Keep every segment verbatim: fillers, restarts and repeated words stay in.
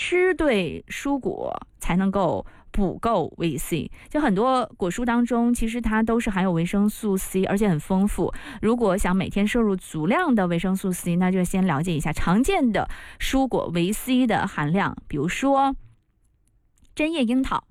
吃对蔬果才能够补够维 C。 就很多果蔬当中其实它都是含有维生素 C， 而且很丰富。如果想每天摄入足量的维生素 C， 那就先了解一下常见的蔬果维 C 的含量。比如说针叶樱桃，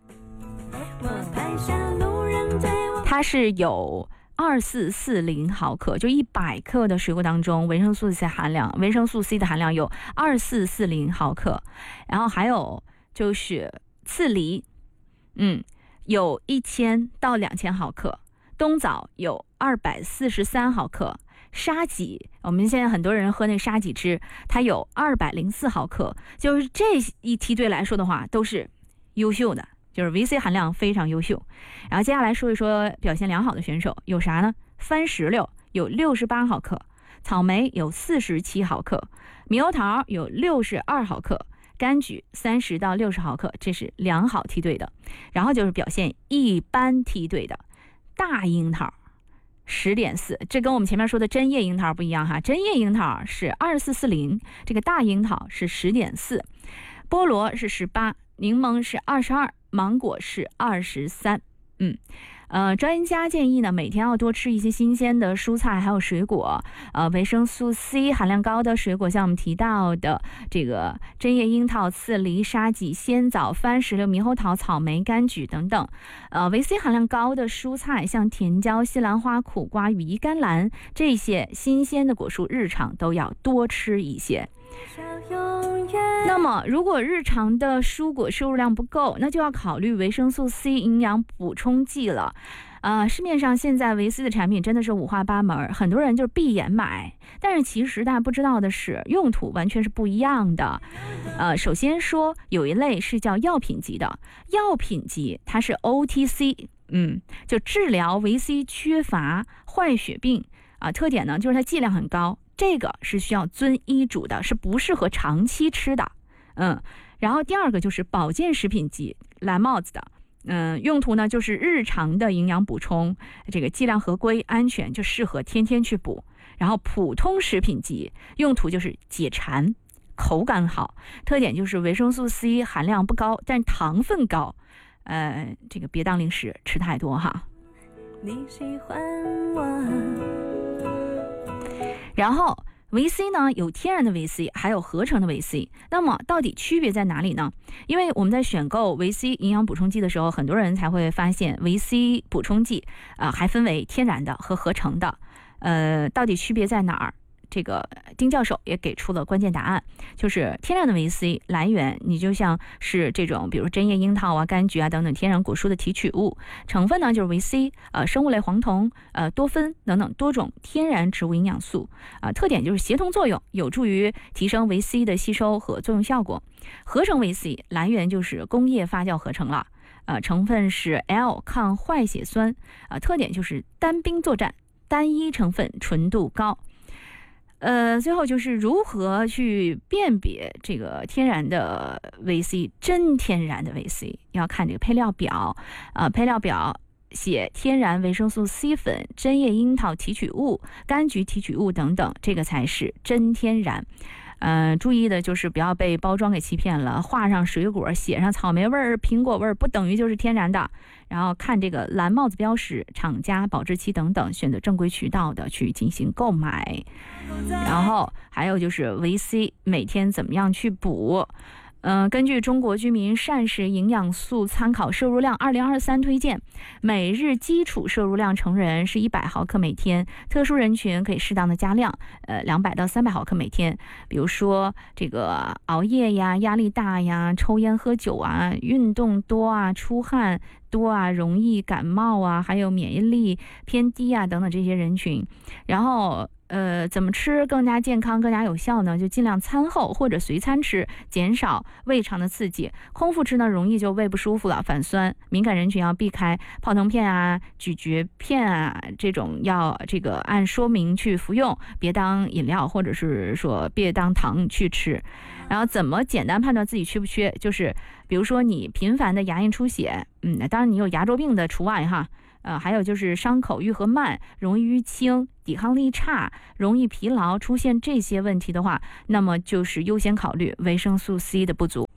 它是有二四四零毫克，就一百克的水果当中维生素 C 含量，维生素 C 的含量有二四四零毫克。然后还有就是刺梨，嗯，有一千到两千毫克，冬枣有二百四十三毫克，沙棘，我们现在很多人喝那个沙棘汁，它有二百零四毫克。就是这一梯队来说的话，都是优秀的，就是维 C 含量非常优秀。然后接下来说一说表现良好的选手有啥呢？番石榴有六十八毫克，草莓有四十七毫克，猕猴桃有六十二毫克，柑橘三十到六十毫克，这是良好梯队的。然后就是表现一般梯队的大樱桃十点四，这跟我们前面说的针叶樱桃不一样哈，针叶樱桃是二四四零，这个大樱桃是十点四，菠萝是十八，柠檬是二十二，芒果是二十三。嗯，呃，专家建议呢，每天要多吃一些新鲜的蔬菜还有水果，呃，维生素 C 含量高的水果，像我们提到的这个针叶樱桃、刺梨、沙棘、鲜枣、番石榴、猕猴桃、草莓、柑橘等等。呃，维 C 含量高的蔬菜，像甜椒、西兰花、苦瓜、羽衣甘蓝这些新鲜的果蔬，日常都要多吃一些。那么如果日常的蔬果摄入量不够，那就要考虑维生素 C 营养补充剂了。呃，市面上现在维 C 的产品真的是五花八门，很多人就是闭眼买，但是其实大家不知道的是，用途完全是不一样的。呃，首先说有一类是叫药品级的，药品级它是 O T C， 嗯，就治疗维 C 缺乏、坏血病啊、呃，特点呢就是它剂量很高。这个是需要遵医嘱的，是不适合长期吃的。嗯，然后第二个就是保健食品级蓝帽子的，嗯，用途呢就是日常的营养补充，这个剂量合规、安全，就适合天天去补。然后普通食品级用途就是解馋，口感好，特点就是维生素 C 含量不高，但糖分高，呃，这个别当零食吃太多哈。你喜欢我。然后维 C 呢有天然的维 C， 还有合成的维 C。那么到底区别在哪里呢？因为我们在选购维 C 营养补充剂的时候，很多人才会发现维 C 补充剂啊、呃、还分为天然的和合成的。呃，到底区别在哪儿？这个丁教授也给出了关键答案，就是天然的维 C 来源，你就像是这种比如针叶樱桃啊、柑橘啊等等天然果蔬的提取物，成分呢就是维 C， 呃，生物类黄酮、呃多酚等等多种天然植物营养素啊、呃，特点就是协同作用，有助于提升维 C 的吸收和作用效果。合成维 C 来源就是工业发酵合成了，呃，成分是 L 抗坏血酸，啊、呃，特点就是单兵作战，单一成分纯度高。呃，最后就是如何去辨别这个天然的维 C， 真天然的维 C， 要看这个配料表，呃，配料表写天然维生素 C 粉、针叶樱桃提取物、柑橘提取物等等，这个才是真天然。呃，注意的就是不要被包装给欺骗了，画上水果，写上草莓味儿、苹果味儿，不等于就是天然的。然后看这个蓝帽子标识、厂家保质期等等，选择正规渠道的去进行购买。然后还有就是维 C 每天怎么样去补。嗯、呃，根据中国居民膳食营养素参考摄入量二零二三推荐，每日基础摄入量成人是一百毫克每天，特殊人群可以适当的加量，呃，两百到三百毫克每天。比如说这个熬夜呀、压力大呀、抽烟喝酒啊、运动多啊、出汗多啊、容易感冒啊，还有免疫力偏低啊等等这些人群。然后呃，怎么吃更加健康、更加有效呢？就尽量餐后或者随餐吃，减少胃肠的刺激。空腹吃呢，容易就胃不舒服了，反酸。敏感人群要避开泡腾片啊、咀嚼片啊这种，要这个按说明去服用，别当饮料或者是说别当糖去吃。然后怎么简单判断自己缺不缺？就是比如说你频繁的牙龈出血，嗯，当然你有牙周病的除外哈。呃，还有就是伤口愈合慢，容易淤青，抵抗力差，容易疲劳，出现这些问题的话，那么就是优先考虑维生素 C 的不足。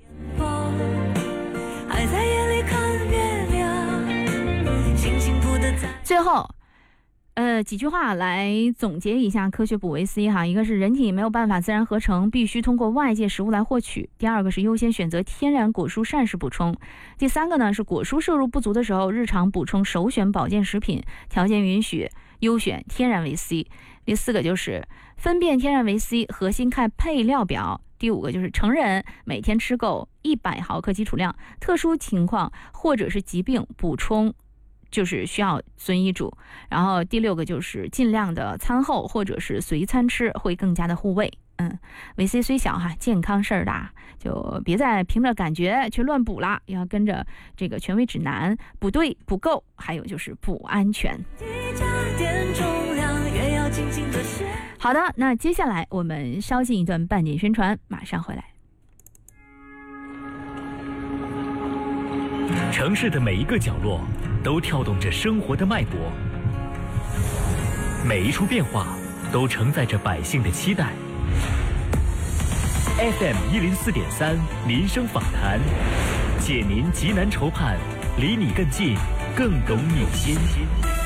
最后。呃，几句话来总结一下科学补维 C 哈，一个是人体没有办法自然合成，必须通过外界食物来获取；第二个是优先选择天然果蔬膳食补充；第三个呢是果蔬摄入不足的时候，日常补充首选保健食品，条件允许优选天然维 C；第四个就是分辨天然维 C 核心钙配料表；第五个就是成人每天吃够一百毫克基础量，特殊情况或者是疾病补充。就是需要遵医嘱，然后第六个就是尽量的餐后或者是随餐吃，会更加的护胃。嗯，维 C 虽小哈，健康事儿大，就别再凭着感觉去乱补了，要跟着这个权威指南补对补够，还有就是补安全。好的，那接下来我们稍进一段半点宣传，马上回来。 城市的每一个角落都跳动着生活的脉搏，每一处变化都承载着百姓的期待。F M 一零四点三民生访谈，解您急难愁盼，离你更近，更懂你心。